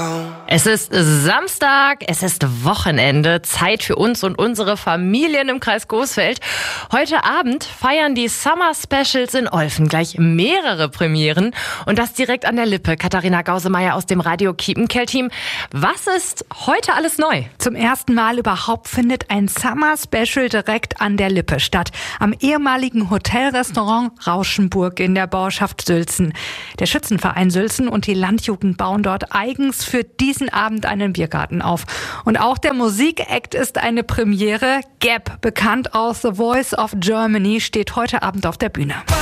Es ist Samstag, es ist Wochenende, Zeit für uns und unsere Familien im Kreis Coesfeld. Heute Abend feiern die Summer Specials in Olfen gleich mehrere Premieren und das direkt an der Lippe. Katharina Gausemeyer aus dem Radio Kiepenkerl-Team. Was ist heute alles neu? Zum ersten Mal überhaupt findet ein Summer Special direkt an der Lippe statt. Am ehemaligen Hotelrestaurant Rauschenburg in der Bauerschaft Sülzen. Der Schützenverein Sülzen und die Landjugend bauen dort eigens für diesen Abend einen Biergarten auf. Und auch der Musikact ist eine Premiere. Gap, bekannt aus The Voice of Germany, steht heute Abend auf der Bühne.